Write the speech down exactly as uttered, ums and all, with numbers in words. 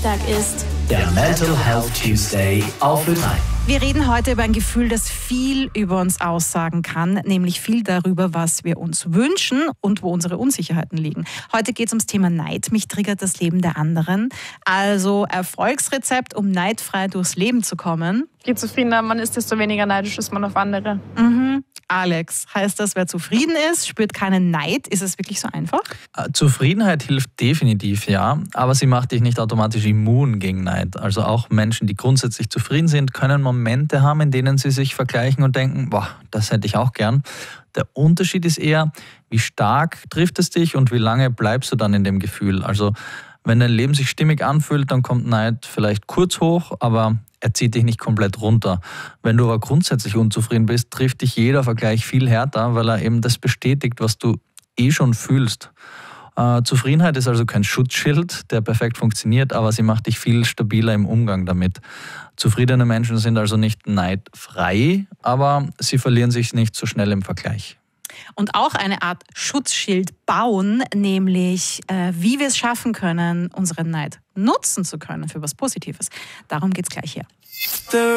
Dienstag ist der Mental Health Tuesday auf Ö drei. Wir reden heute über ein Gefühl, das viel über uns aussagen kann, nämlich viel darüber, was wir uns wünschen und wo unsere Unsicherheiten liegen. Heute geht es ums Thema Neid. Mich triggert das Leben der anderen. Also Erfolgsrezept, um neidfrei durchs Leben zu kommen. Je zufriedener man ist, desto weniger neidisch ist man auf andere. Mhm. Alex, heißt das, wer zufrieden ist, spürt keinen Neid? Ist es wirklich so einfach? Zufriedenheit hilft definitiv, ja, aber sie macht dich nicht automatisch immun gegen Neid. Also auch Menschen, die grundsätzlich zufrieden sind, können Momente haben, in denen sie sich vergleichen und denken, boah, das hätte ich auch gern. Der Unterschied ist eher, wie stark trifft es dich und wie lange bleibst du dann in dem Gefühl. Also wenn dein Leben sich stimmig anfühlt, dann kommt Neid vielleicht kurz hoch, aber er zieht dich nicht komplett runter. Wenn du aber grundsätzlich unzufrieden bist, trifft dich jeder Vergleich viel härter, weil er eben das bestätigt, was du eh schon fühlst. Äh, Zufriedenheit ist also kein Schutzschild, der perfekt funktioniert, aber sie macht dich viel stabiler im Umgang damit. Zufriedene Menschen sind also nicht neidfrei, aber sie verlieren sich nicht so schnell im Vergleich. Und auch eine Art Schutzschild bauen, nämlich äh, wie wir es schaffen können, unseren Neid nutzen zu können für was Positives. Darum geht es gleich hier.